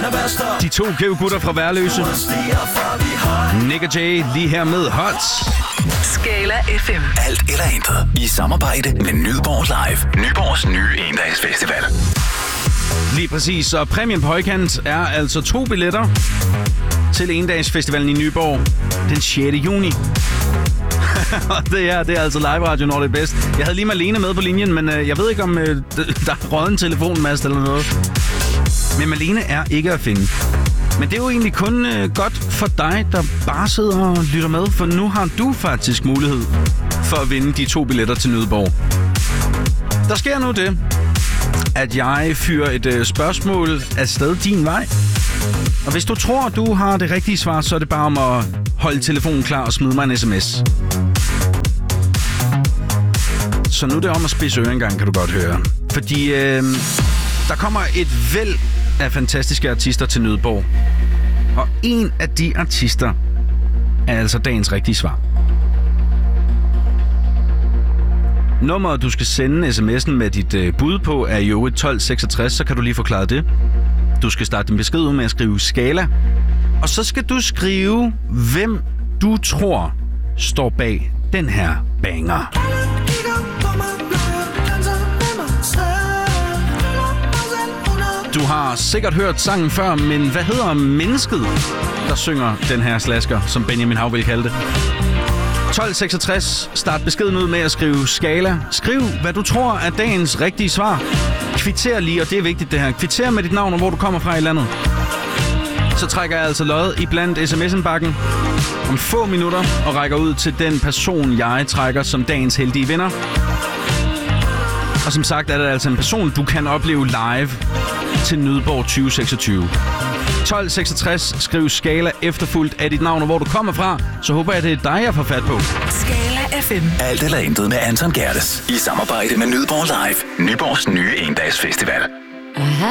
De to gutter fra Værløse. Nick og Jay lige her med Hot. Skala FM. Alt eller intet. I samarbejde med Nyborg Live. Nyborgs nye endagsfestival. Lige præcis. Og præmien på højkant er altså 2 billetter til endagsfestivalen i Nyborg den 6. juni. Og det er altså live radio, når det er bedst. Jeg havde lige Malene med på linjen, men jeg ved ikke, om der er røget en telefonmast eller noget. Men Malene er ikke at finde. Men det er jo egentlig kun godt for dig, der bare sidder og lytter med, for nu har du faktisk mulighed for at vinde de 2 billetter til Nyborg. Der sker nu det, at jeg fyrer et spørgsmål afsted din vej. Og hvis du tror, du har det rigtige svar, så er det bare om at holde telefonen klar og smide mig en sms. Så nu er det om at spidse ører engang, kan du godt høre. Fordi der kommer et væld af fantastiske artister til Nyborg. Og en af de artister er altså dagens rigtige svar. Nummeret, du skal sende sms'en med dit bud på, er jo 1266, så kan du lige forklare det. Du skal starte din besked ud med at skrive Skala. Og så skal du skrive, hvem du tror står bag den her banger. Du har sikkert hørt sangen før, men hvad hedder mennesket, der synger den her slasker, som Benjamin Hav vil kalde det? 1266. Start beskeden ud med at skrive Skala. Skriv, hvad du tror er dagens rigtige svar. Kvitter lige, og det er vigtigt det her. Kvitter med dit navn og hvor du kommer fra i landet. Så trækker jeg altså lod i blandt sms-bakken om få minutter og rækker ud til den person, jeg trækker som dagens heldige vinder. Og som sagt er det altså en person, du kan opleve live til Nyborg 2026. 1266, skriv Skala efterfulgt af dit navn og hvor du kommer fra. Så håber jeg, det er dig, jeg får fat på. Skala FM. Alt eller intet med Anton Gerdes. I samarbejde med Nyborg Live. Nyborgs nye endagsfestival.